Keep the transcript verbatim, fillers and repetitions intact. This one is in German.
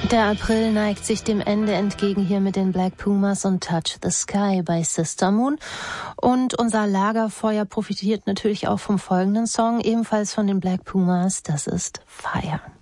Der April neigt sich dem Ende entgegen hier mit den Black Pumas und Touch the Sky bei Sister Moon. Und unser Lagerfeuer profitiert natürlich auch vom folgenden Song, ebenfalls von den Black Pumas. Das ist Fire.